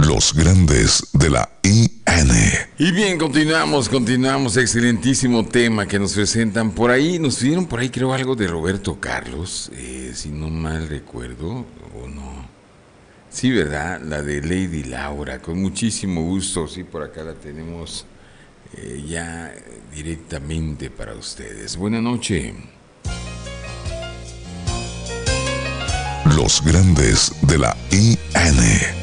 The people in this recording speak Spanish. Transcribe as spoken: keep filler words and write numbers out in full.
Los grandes de la I N. Y bien, continuamos, continuamos. Excelentísimo tema que nos presentan por ahí. Nos pidieron por ahí, creo, algo de Roberto Carlos, eh, si no mal recuerdo, o no. Sí, ¿verdad? La de Lady Laura, con muchísimo gusto. Sí, por acá la tenemos eh, ya directamente para ustedes. Buenas noches. Los grandes de la I N.